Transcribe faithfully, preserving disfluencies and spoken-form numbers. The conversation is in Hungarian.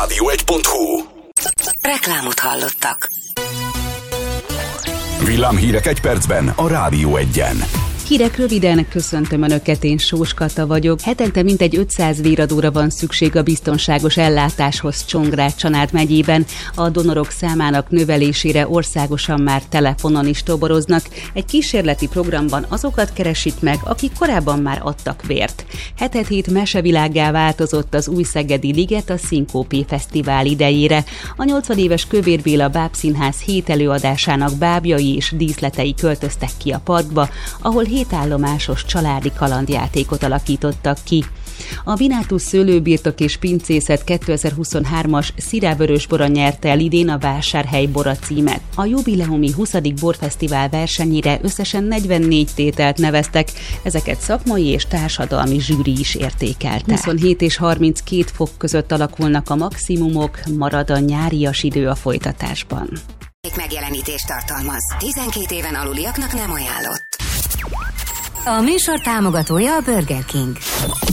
rádió egy pont hu. Reklámot hallottak. Villámhírek egy percben a Rádió Egyen. Hírek röviden, köszöntöm Önöket, én Sós Kata vagyok. Hetente mintegy ötszáz véradóra van szükség a biztonságos ellátáshoz Csongrád-Csanád megyében. A donorok számának növelésére országosan már telefonon is toboroznak. Egy kísérleti programban azokat keresik meg, akik korábban már adtak vért. Hetet hét mesevilággá változott az Újszegedi Liget a Szinkópé Fesztivál idejére. A nyolcvan éves Kövér Béla Bábszínház hét előadásának bábjai és díszletei költöztek ki a parkba, ahol hétállomásos családi kalandjátékot alakítottak ki. A Vinátus Szőlőbirtok és Pincészet kétezer-huszonhármas Szirá Vörösbora nyerte el idén a Vásárhely bora címet. A jubileumi huszadik borfesztivál versenyére összesen negyvennégy tételt neveztek, ezeket szakmai és társadalmi zsűri is értékelte. huszonhét és harminckét fok között alakulnak a maximumok, marad a nyárias idő a folytatásban. Megjelenítést tartalmaz. tizenkét éven aluliaknak nem ajánlott. A műsor támogatója a Burger King.